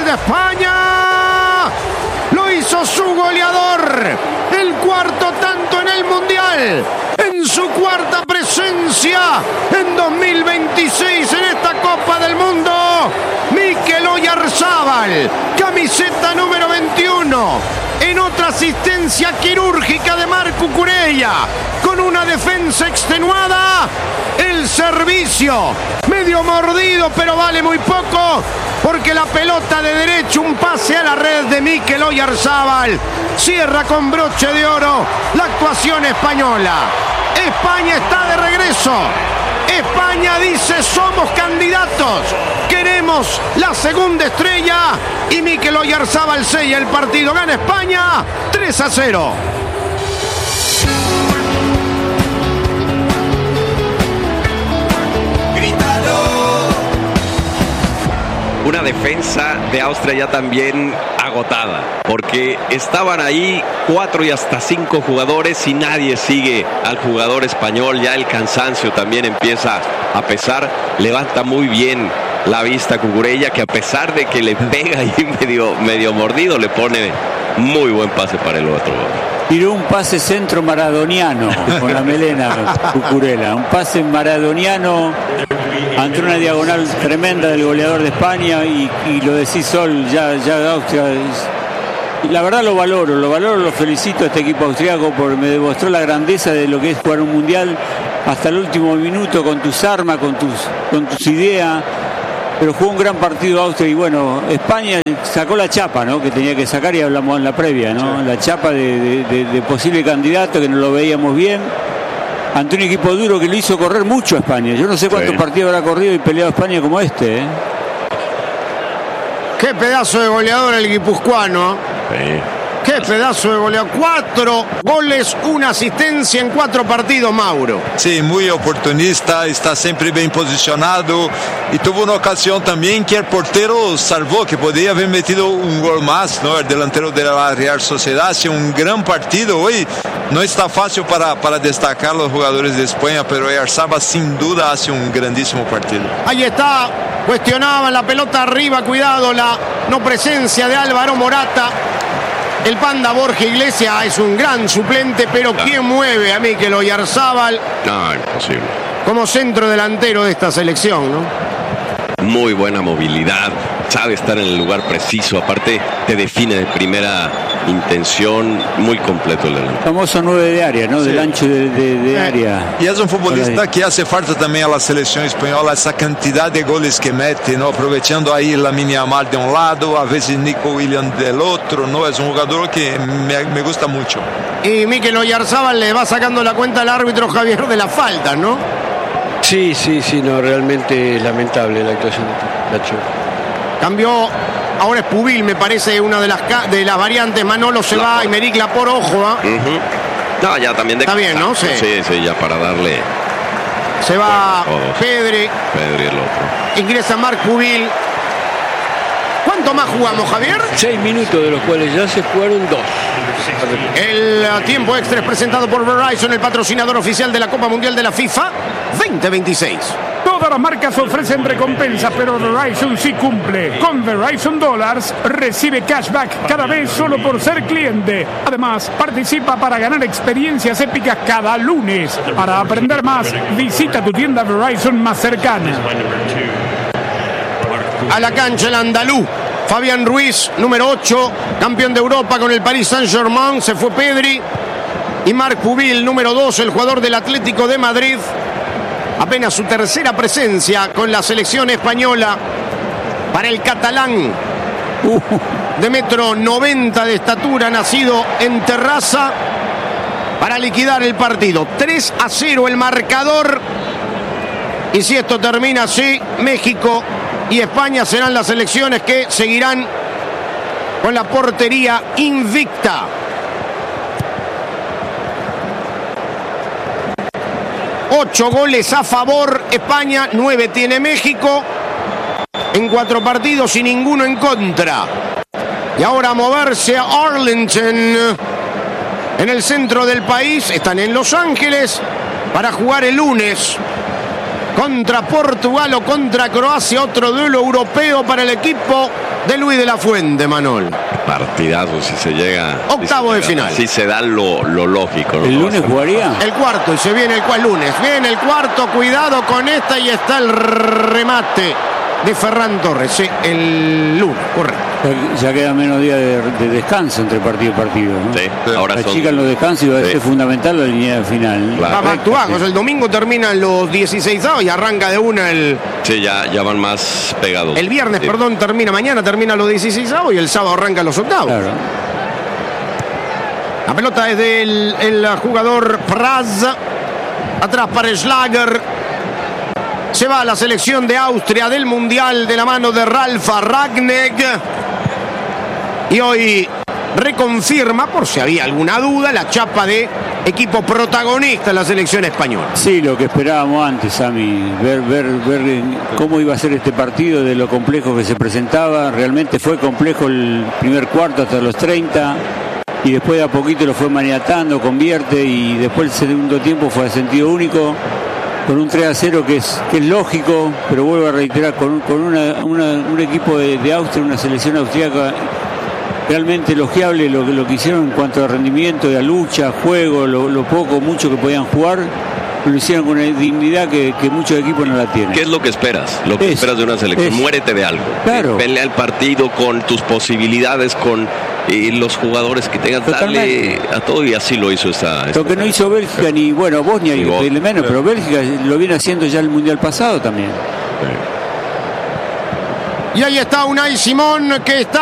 de España. Lo hizo su goleador. El cuarto tanto en el Mundial. En su cuarta presencia en 2026 en esta Copa del Mundo. Mikel Oyarzabal, camiseta número 21. En otra asistencia quirúrgica de Marc Cucurella, con una defensa extenuada. El servicio medio mordido, pero vale muy poco, porque la pelota de derecho, un pase a la red de Mikel Oyarzabal, cierra con broche de oro la actuación española. España está de regreso. España dice: somos candidatos, queremos la segunda estrella, y Mikel Oyarzabal sella el partido. Gana España 3-0. Una defensa de Austria ya también agotada, porque estaban ahí 4 y hasta 5 jugadores y nadie sigue al jugador español. Ya el cansancio también empieza a pesar. Levanta muy bien la vista Cucurella, que a pesar de que le pega ahí medio mordido, le pone muy buen pase para el otro. Tiró un pase centro maradoniano con la melena Cucurella, un pase maradoniano ante una diagonal tremenda del goleador de España, y lo decís Sol, ya Austria. La verdad lo valoro, lo felicito a este equipo austriaco, porque me demostró la grandeza de lo que es jugar un mundial hasta el último minuto, con tus armas, con tus ideas. Pero jugó un gran partido Austria, y bueno, España sacó la chapa, ¿no?, que tenía que sacar, y hablamos en la previa, ¿no? Sí. La chapa de posible candidato, que no lo veíamos bien, ante un equipo duro que le hizo correr mucho a España. Yo no sé cuántos partidos habrá corrido y peleado España como este, ¿eh? Qué pedazo de goleador el guipuzcoano. Sí. Qué pedazo de goleador. 4 goles, 1 asistencia en 4 partidos, Mauro. Sí, muy oportunista, está siempre bien posicionado, y tuvo una ocasión también que el portero salvó, que podría haber metido un gol más, ¿no? El delantero de la Real Sociedad hace un gran partido hoy. No está fácil para destacar los jugadores de España, pero Oyarzabal sin duda hace un grandísimo partido. Ahí está, cuestionaban la pelota arriba, cuidado, la no presencia de Álvaro Morata. El Panda Borja Iglesias es un gran suplente, pero claro, ¿quién mueve a Mikel Oyarzabal? No, imposible. Como centro delantero de esta selección, ¿no? Muy buena movilidad, sabe estar en el lugar preciso, aparte te define de primera intención, muy completo el delantero. Famoso 9 de área, ¿no? Sí. Del ancho de área. Y es un futbolista que hace falta también a la selección española, esa cantidad de goles que mete, ¿no? Aprovechando ahí Lamine Yamal de un lado, a veces Nico Williams del otro, ¿no? Es un jugador que me gusta mucho. Y Mikel Oyarzabal le va sacando la cuenta al árbitro Javier de la falta, ¿no? Sí, no, realmente lamentable la actuación de Nacho. Cambió, ahora es Pubil, me parece, una de las variantes. Manolo se va, y Meric Laporte, ojo, ¿eh? No, ya también de... Está bien, ¿no? Sí, ya para darle... Se va Pedri el otro. Ingresa Marc Pubil. ¿Cuánto más jugamos, Javier? 6 minutos, de los cuales ya se jugaron 2. El tiempo extra es presentado por Verizon, el patrocinador oficial de la Copa Mundial de la FIFA 2026. Todas las marcas ofrecen recompensas, pero Verizon sí cumple. Con Verizon Dollars recibe cashback cada vez solo por ser cliente. Además, participa para ganar experiencias épicas cada lunes. Para aprender más, visita tu tienda Verizon más cercana. A la cancha el andaluz Fabián Ruiz, número 8, campeón de Europa con el Paris Saint-Germain. Se fue Pedri. Y Marc Pubil, número 2, el jugador del Atlético de Madrid. Apenas su tercera presencia con la selección española. Para el catalán, de 1,90 m de estatura, nacido en Terrassa, para liquidar el partido. 3-0 el marcador. Y si esto termina así, México y España serán las selecciones que seguirán con la portería invicta. Ocho goles a favor España, 9 tiene México en 4 partidos y ninguno en contra. Y ahora a moverse a Arlington, en el centro del país. Están en Los Ángeles para jugar el lunes contra Portugal o contra Croacia, otro duelo europeo para el equipo de Luis de la Fuente, Manol. Partidazo si se llega. Octavo de final. Si se da lo lógico, ¿no? ¿El lunes jugaría? El cuarto, y se viene el lunes. Viene el cuarto, cuidado con esta, y está el remate de Ferran Torres. Sí, el lunes, correcto. Ya queda menos días de descanso entre partido y partido, ¿no? Sí, ahora achican los descansos y va a ser fundamental la línea final. Claro. Va back to back, o sea, el domingo terminan los 16avos y arranca de una el... Sí, ya van más pegados. El viernes, perdón, mañana termina los 16avos y el sábado arranca los octavos. Claro. La pelota es del jugador Praz. Atrás para Schlager. Se va a la selección de Austria del Mundial de la mano de Ralf Rangnick. Y hoy reconfirma, por si había alguna duda, la chapa de equipo protagonista en la selección española. Sí, lo que esperábamos antes, Sami, ver cómo iba a ser este partido, de lo complejo que se presentaba. Realmente fue complejo el primer cuarto hasta los 30 y después de a poquito lo fue maniatando, convierte, y después el segundo tiempo fue de sentido único, con un 3-0 que es lógico, pero vuelvo a reiterar, con un equipo de Austria, una selección austríaca realmente elogiable lo que hicieron en cuanto a rendimiento, de lucha, juego, lo poco, mucho que podían jugar, lo hicieron con una dignidad que muchos equipos no la tienen. ¿Qué es lo que esperas? Lo que esperas de una selección. Muérete de algo. Claro. Pelea el partido con tus posibilidades, con los jugadores que tengas, darle a todo, y así lo hizo esta lo que no hizo Bélgica, ni Bosnia, y menos, pero Bélgica lo viene haciendo ya el Mundial pasado también. Y ahí está Unai Simón, que está